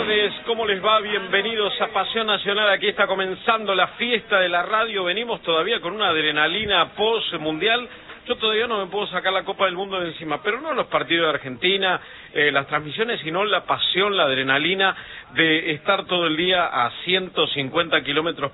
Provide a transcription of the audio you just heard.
tardes, ¿cómo les va? Bienvenidos a Pasión Nacional, aquí está comenzando la fiesta de la radio, venimos todavía con una adrenalina post-mundial. Yo todavía no me puedo sacar la Copa del Mundo de encima, pero no los partidos de Argentina, las transmisiones, sino la pasión, la adrenalina de estar todo el día a 150 kilómetros